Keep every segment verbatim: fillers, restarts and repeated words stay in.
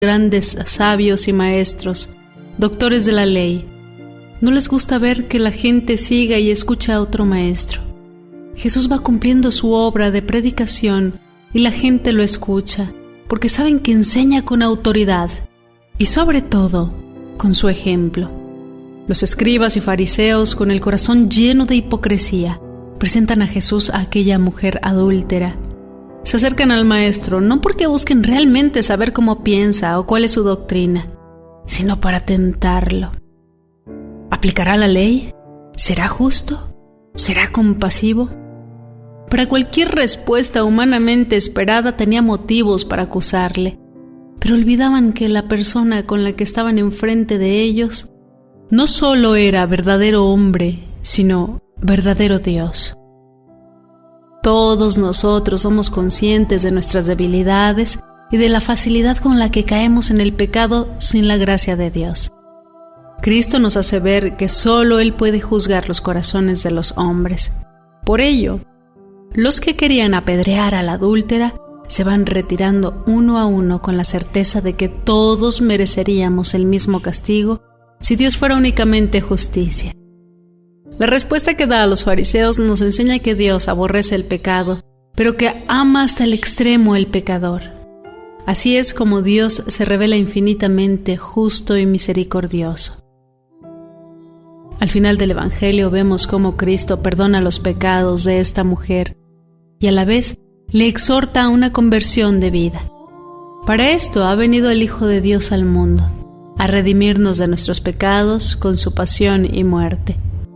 grandes sabios y maestros, doctores de la ley. No les gusta ver que la gente siga y escucha a otro maestro. Jesús va cumpliendo su obra de predicación y la gente lo escucha, porque saben que enseña con autoridad y sobre todo con su ejemplo. Los escribas y fariseos, con el corazón lleno de hipocresía, presentan a Jesús a aquella mujer adúltera. Se acercan al maestro no porque busquen realmente saber cómo piensa o cuál es su doctrina, sino para tentarlo. ¿Aplicará la ley? ¿Será justo? ¿Será compasivo? Para cualquier respuesta humanamente esperada tenía motivos para acusarle, pero olvidaban que la persona con la que estaban enfrente de ellos no solo era verdadero hombre, sino verdadero Dios. Todos nosotros somos conscientes de nuestras debilidades y de la facilidad con la que caemos en el pecado sin la gracia de Dios. Cristo nos hace ver que solo Él puede juzgar los corazones de los hombres. Por ello, los que querían apedrear a la adúltera se van retirando uno a uno con la certeza de que todos mereceríamos el mismo castigo si Dios fuera únicamente justicia. La respuesta que da a los fariseos nos enseña que Dios aborrece el pecado, pero que ama hasta el extremo el pecador. Así es como Dios se revela infinitamente justo y misericordioso. Al final del Evangelio vemos cómo Cristo perdona los pecados de esta mujer y a la vez le exhorta a una conversión de vida. Para esto ha venido el Hijo de Dios al mundo, a redimirnos de nuestros pecados con su pasión y muerte.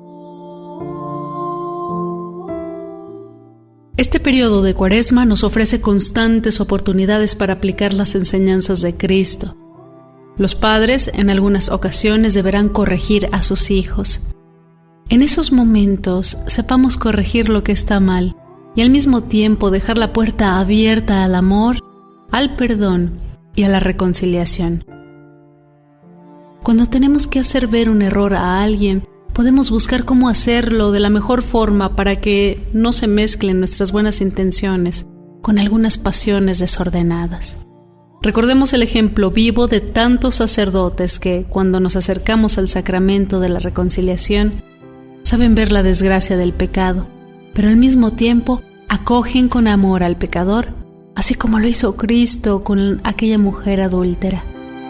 Este periodo de Cuaresma nos ofrece constantes oportunidades para aplicar las enseñanzas de Cristo. Los padres en algunas ocasiones deberán corregir a sus hijos. En esos momentos sepamos corregir lo que está mal y al mismo tiempo dejar la puerta abierta al amor, al perdón y a la reconciliación. Cuando tenemos que hacer ver un error a alguien, podemos buscar cómo hacerlo de la mejor forma para que no se mezclen nuestras buenas intenciones con algunas pasiones desordenadas. Recordemos el ejemplo vivo de tantos sacerdotes que, cuando nos acercamos al sacramento de la reconciliación, saben ver la desgracia del pecado, pero al mismo tiempo acogen con amor al pecador, así como lo hizo Cristo con aquella mujer adúltera.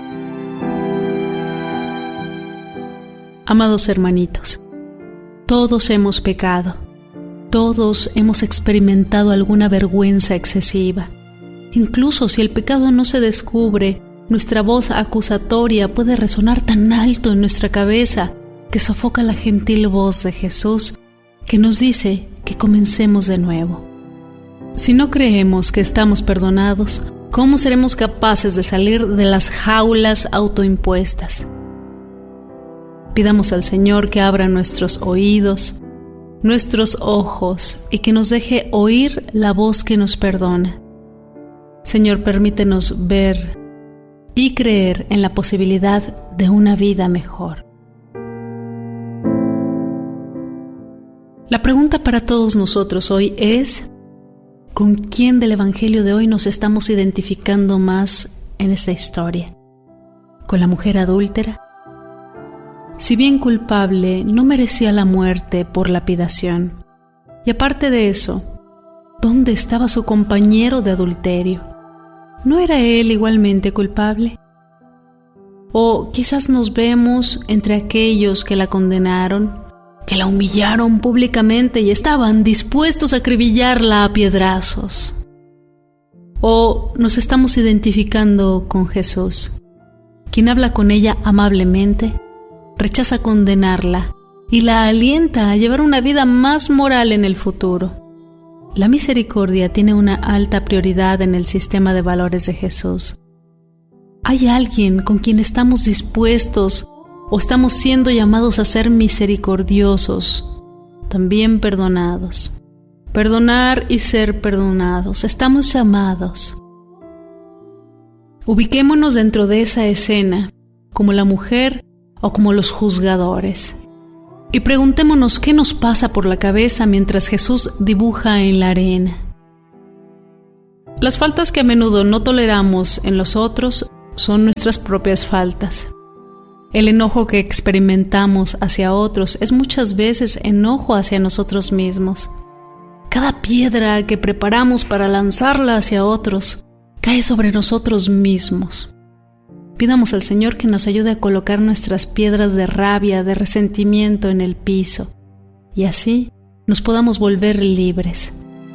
Amados hermanitos, todos hemos pecado, todos hemos experimentado alguna vergüenza excesiva. Incluso si el pecado no se descubre, nuestra voz acusatoria puede resonar tan alto en nuestra cabeza que sofoca la gentil voz de Jesús que nos dice que comencemos de nuevo. Si no creemos que estamos perdonados, ¿cómo seremos capaces de salir de las jaulas autoimpuestas? Pidamos al Señor que abra nuestros oídos, nuestros ojos y que nos deje oír la voz que nos perdona. Señor, permítenos ver y creer en la posibilidad de una vida mejor. La pregunta para todos nosotros hoy es: ¿con quién del Evangelio de hoy nos estamos identificando más en esta historia? ¿Con la mujer adúltera? Si bien culpable, no merecía la muerte por lapidación. Y aparte de eso, ¿dónde estaba su compañero de adulterio? ¿No era él igualmente culpable? O quizás nos vemos entre aquellos que la condenaron, que la humillaron públicamente y estaban dispuestos a acribillarla a piedrazos. O nos estamos identificando con Jesús, quien habla con ella amablemente, rechaza condenarla y la alienta a llevar una vida más moral en el futuro. La misericordia tiene una alta prioridad en el sistema de valores de Jesús. ¿Hay alguien con quien estamos dispuestos o estamos siendo llamados a ser misericordiosos, también perdonados? Perdonar y ser perdonados, estamos llamados. Ubiquémonos dentro de esa escena, como la mujer o como los juzgadores, y preguntémonos qué nos pasa por la cabeza mientras Jesús dibuja en la arena. Las faltas que a menudo no toleramos en los otros son nuestras propias faltas. El enojo que experimentamos hacia otros es muchas veces enojo hacia nosotros mismos. Cada piedra que preparamos para lanzarla hacia otros cae sobre nosotros mismos. Pidamos al Señor que nos ayude a colocar nuestras piedras de rabia, de resentimiento en el piso, y así nos podamos volver libres.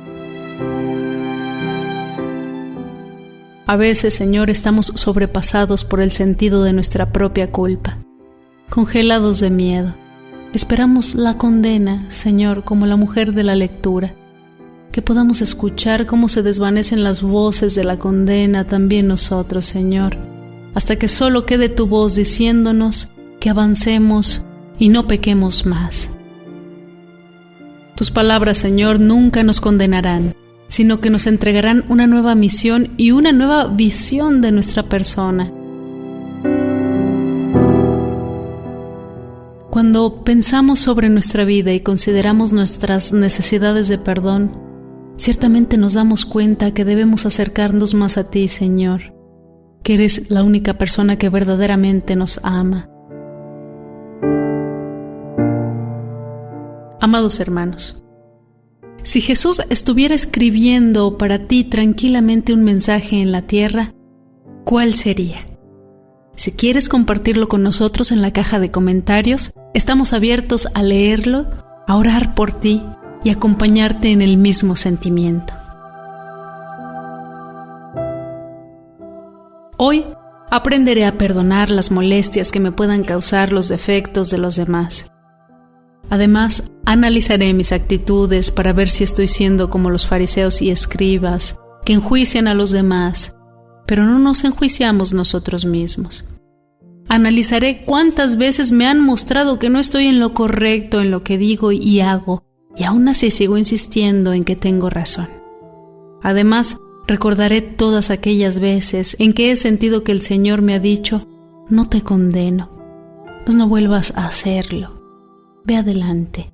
A veces, Señor, estamos sobrepasados por el sentido de nuestra propia culpa, congelados de miedo. Esperamos la condena, Señor, como la mujer de la lectura, que podamos escuchar cómo se desvanecen las voces de la condena también nosotros, Señor, hasta que solo quede tu voz diciéndonos que avancemos y no pequemos más. Tus palabras, Señor, nunca nos condenarán, sino que nos entregarán una nueva misión y una nueva visión de nuestra persona. Cuando pensamos sobre nuestra vida y consideramos nuestras necesidades de perdón, ciertamente nos damos cuenta que debemos acercarnos más a ti, Señor, que eres la única persona que verdaderamente nos ama. Amados hermanos, si Jesús estuviera escribiendo para ti tranquilamente un mensaje en la tierra, ¿cuál sería? Si quieres compartirlo con nosotros en la caja de comentarios, estamos abiertos a leerlo, a orar por ti y acompañarte en el mismo sentimiento. Hoy aprenderé a perdonar las molestias que me puedan causar los defectos de los demás. Además, analizaré mis actitudes para ver si estoy siendo como los fariseos y escribas, que enjuician a los demás, pero no nos enjuiciamos nosotros mismos. Analizaré cuántas veces me han mostrado que no estoy en lo correcto en lo que digo y hago, y aún así sigo insistiendo en que tengo razón. Además, recordaré todas aquellas veces en que he sentido que el Señor me ha dicho: no te condeno, pues no vuelvas a hacerlo, ve adelante.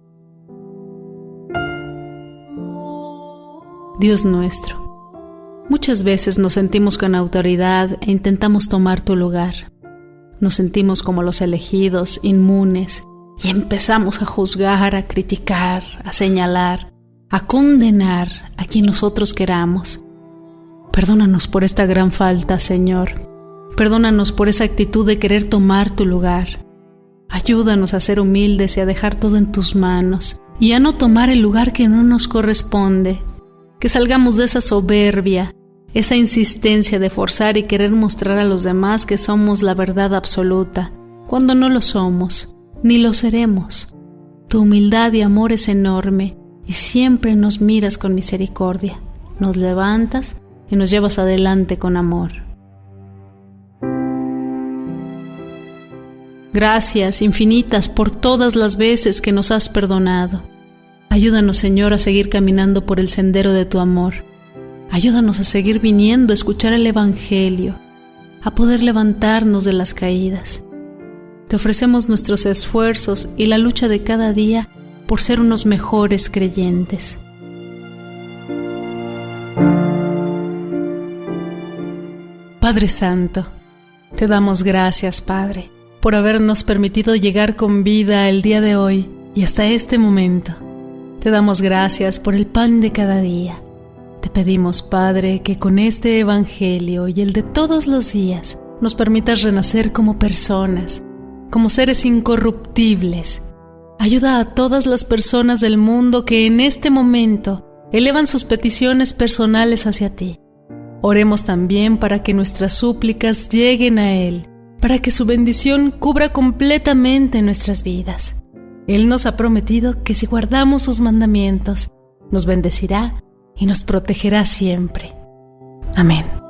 Dios nuestro, muchas veces nos sentimos con autoridad e intentamos tomar tu lugar. Nos sentimos como los elegidos, inmunes, y empezamos a juzgar, a criticar, a señalar, a condenar a quien nosotros queramos. Perdónanos por esta gran falta, Señor. Perdónanos por esa actitud de querer tomar tu lugar. Ayúdanos a ser humildes y a dejar todo en tus manos y a no tomar el lugar que no nos corresponde. Que salgamos de esa soberbia, esa insistencia de forzar y querer mostrar a los demás que somos la verdad absoluta, cuando no lo somos, ni lo seremos. Tu humildad y amor es enorme y siempre nos miras con misericordia, nos levantas y nos llevas adelante con amor. Gracias infinitas por todas las veces que nos has perdonado. Ayúdanos, Señor, a seguir caminando por el sendero de tu amor. Ayúdanos a seguir viniendo a escuchar el Evangelio, a poder levantarnos de las caídas. Te ofrecemos nuestros esfuerzos y la lucha de cada día por ser unos mejores creyentes. Padre Santo, te damos gracias, Padre, por habernos permitido llegar con vida el día de hoy y hasta este momento. Te damos gracias por el pan de cada día. Te pedimos, Padre, que con este Evangelio y el de todos los días nos permitas renacer como personas, como seres incorruptibles. Ayuda a todas las personas del mundo que en este momento elevan sus peticiones personales hacia ti. Oremos también para que nuestras súplicas lleguen a Él, para que su bendición cubra completamente nuestras vidas. Él nos ha prometido que si guardamos sus mandamientos, nos bendecirá y nos protegerá siempre. Amén.